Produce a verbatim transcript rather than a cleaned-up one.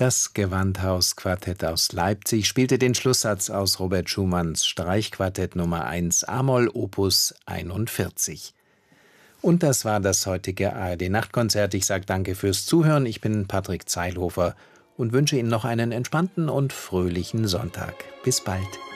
Das Gewandhaus-Quartett aus Leipzig spielte den Schlusssatz aus Robert Schumanns Streichquartett Nummer eins a-Moll Opus einundvierzig. Und das war das heutige A R D-Nachtkonzert. Ich sage danke fürs Zuhören. Ich bin Patrick Zeilhofer und wünsche Ihnen noch einen entspannten und fröhlichen Sonntag. Bis bald.